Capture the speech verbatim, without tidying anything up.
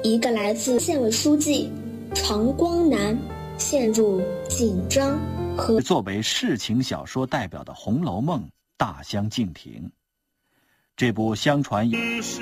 一个来自县委书记常光南陷入紧张和作为世情小说代表的《红楼梦》大相径庭。这部相传有